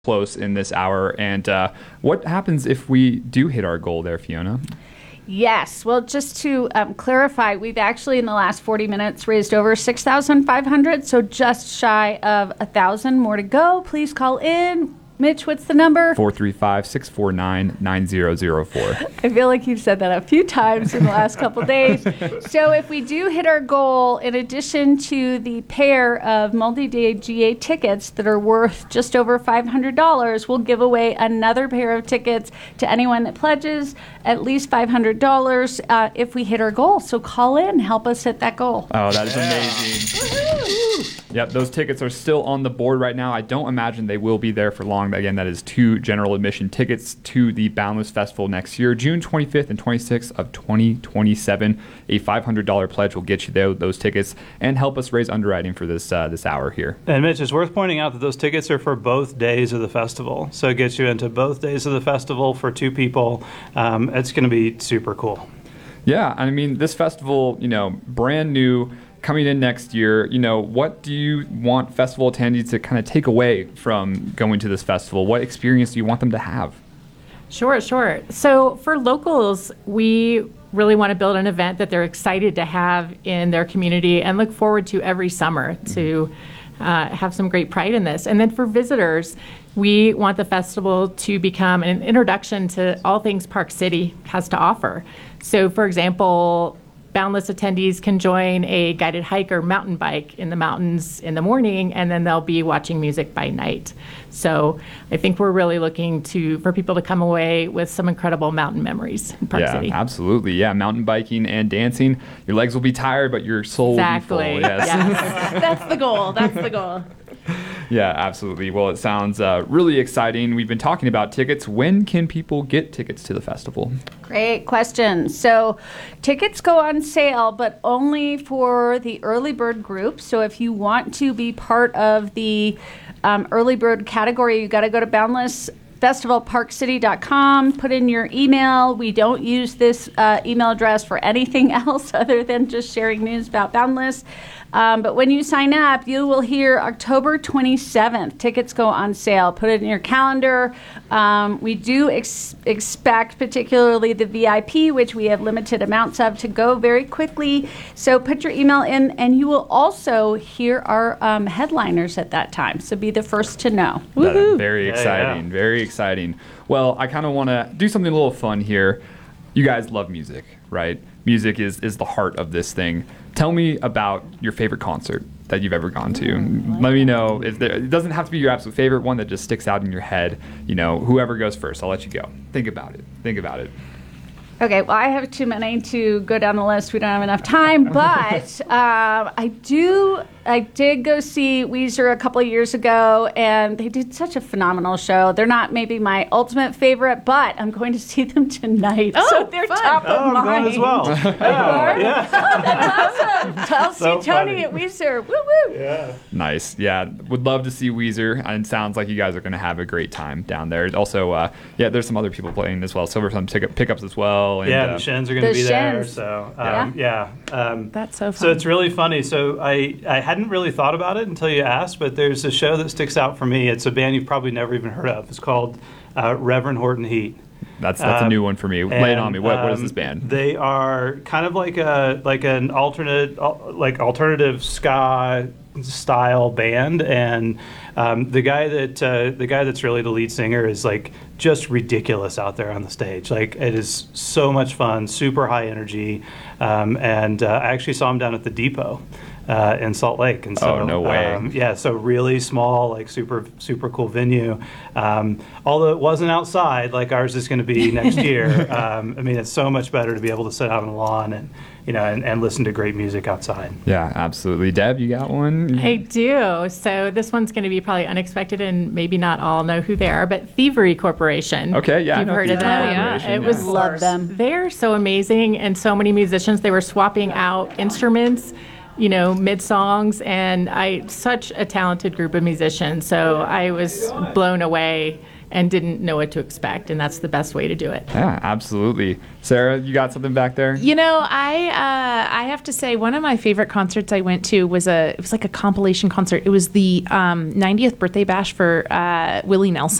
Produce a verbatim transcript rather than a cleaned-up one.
close in this hour. And uh, what happens if we do hit our goal there, Fiona? Yes. Well, just to um, clarify, we've actually in the last forty minutes raised over six thousand five hundred, so just shy of one thousand. More to go. Please call in. Mitch, what's the number? four three five, six four nine, nine zero zero four. I feel like you've said that a few times in the last couple days. So if we do hit our goal, in addition to the pair of multi-day G A tickets that are worth just over five hundred dollars, we'll give away another pair of tickets to anyone that pledges at least five hundred dollars uh, if we hit our goal. So call in, help us hit that goal. Oh, that is amazing. Yep, those tickets are still on the board right now. I don't imagine they will be there for long. Again, that is two general admission tickets to the Boundless Festival next year, June twenty-fifth and twenty-sixth of twenty twenty-seven. A five hundred dollars pledge will get you there, those tickets and help us raise underwriting for this uh, this hour here. And Mitch, it's worth pointing out that those tickets are for both days of the festival. So it gets you into both days of the festival for two people. Um, it's going to be super cool. Yeah, I mean, this festival, you know, brand new, coming in next year. You know, what do you want festival attendees to kind of take away from going to this festival? What experience do you want them to have? Sure, sure. So for locals, we really want to build an event that they're excited to have in their community and look forward to every summer to uh, have some great pride in this. And then for visitors, we want the festival to become an introduction to all things Park City has to offer. So for example, Boundless attendees can join a guided hike or mountain bike in the mountains in the morning, and then they'll be watching music by night. So I think we're really looking to for people to come away with some incredible mountain memories in Park yeah, City. Absolutely. Yeah, mountain biking and dancing. Your legs will be tired, but your soul exactly. will be full. Yes. yes. That's the goal. That's the goal. Yeah, absolutely. Well, it sounds uh, really exciting. We've been talking about tickets. When can people get tickets to the festival? Great question. So tickets go on sale, but only for the early bird group. So if you want to be part of the um, early bird category, you got to go to boundless festival park city dot com, put in your email. We don't use this uh, email address for anything else other than just sharing news about Boundless. Um, but when you sign up, you will hear October twenty-seventh. Tickets go on sale. Put it in your calendar. Um, we do ex- expect, particularly the V I P, which we have limited amounts of, to go very quickly. So put your email in, and you will also hear our um, headliners at that time. So be the first to know. Woohoo! Very Yeah, exciting. yeah. Very exciting. Well, I kind of want to do something a little fun here. You guys love music, right? Music is, is the heart of this thing. Tell me about your favorite concert that you've ever gone to. like Let me that. know. If there, it doesn't have to be your absolute favorite one that just sticks out in your head. You know, whoever goes first, I'll let you go. Think about it. Think about it. Okay, well, I have too many to go down the list. We don't have enough time, but um, I do. I did go see Weezer a couple of years ago, and they did such a phenomenal show. They're not maybe my ultimate favorite, but I'm going to see them tonight. Oh, so they're fun. top Oh, of I'm mind. going as well. Yeah. Yeah. Oh, that's awesome. I'll So see Tony funny. at Weezer. Woo woo. Yeah. Nice. Yeah, would love to see Weezer, and it sounds like you guys are going to have a great time down there. Also, uh, yeah, there's some other people playing as well. Silverthumb pick- pickups as well. And, Yeah, uh, the Shins are going to The be there. Shins. So, um, yeah. Um, That's so fun. So it's really funny. So I, I hadn't really thought about it until you asked, but there's a show that sticks out for me. It's a band you've probably never even heard of. It's called uh, Reverend Horton Heat. that's that's a Um, new one for me. Lay it on And, me. What, what is um, this band? They are kind of like a like an alternate al- like alternative ska style band, and um, the guy that uh, the guy that's really the lead singer is like just ridiculous out there on the stage. Like it is so much fun, super high energy, um, and uh, I actually saw him down at the Depot. Uh, in Salt Lake, and so Oh, no way. Um, yeah, so really small, like super super cool venue. Um, although it wasn't outside like ours is going to be next year. Um, I mean, it's so much better to be able to sit out on the lawn and you know and, and listen to great music outside. Yeah, absolutely. Deb, you got one? I do. So this one's going to be probably unexpected, and maybe not all know who they are, but Thievery Corporation. Okay, yeah, I You've know heard of Thievery them. Corporation, It yeah. was Love them. They're so amazing, and so many musicians. They were swapping out instruments, you know, mid songs, and I such a talented group of musicians. So I was blown away and didn't know what to expect, and that's the best way to do it. Yeah, absolutely. Sarah, you got something back there? You know, I uh, I have to say one of my favorite concerts I went to was a it was like a compilation concert. It was the um, ninetieth birthday bash for uh, Willie Nelson.